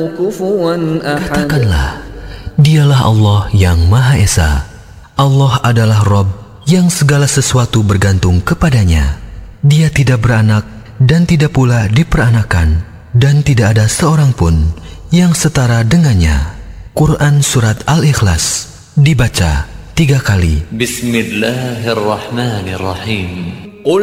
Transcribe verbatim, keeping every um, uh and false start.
كفوا أحد. Katakanlah, dialah Allah yang Maha Esa. Allah adalah Rabb yang segala sesuatu bergantung kepadanya. Dia tidak beranak dan tidak pula diperanakan, dan tidak ada seorang pun yang setara dengannya. Quran Surat Al-Ikhlas dibaca tiga kali. Bismillahirrahmanirrahim.